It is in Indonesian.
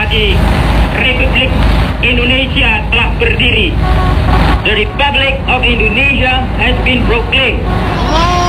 lagi. Republik Indonesia telah berdiri. The Republic of Indonesia has been proclaimed.